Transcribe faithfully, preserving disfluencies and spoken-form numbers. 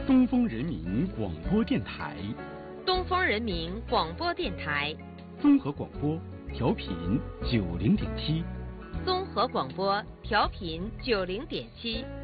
东风人民广播电台， 东风人民广播电台， 综合广播调频九零点七， 综合广播调频九零点七。